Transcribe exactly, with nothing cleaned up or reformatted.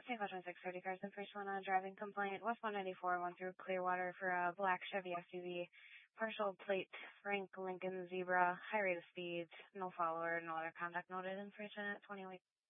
Same question, six thirty cars. The first one on a driving complaint. West one ninety-four, went through Clearwater for a black Chevy S U V. Partial plate, Frank Lincoln Zebra, high rate of speed, no follower, no other conduct noted. Information at twenty-eight.